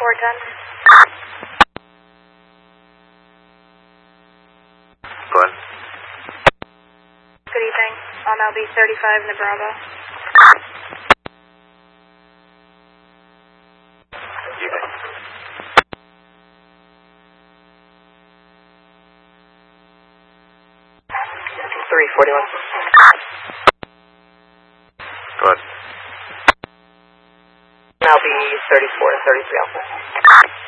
Go ahead. Good evening. On LB 35 in the Bravo. Evening. .341. Go ahead. LB 34 and 33 Alpha.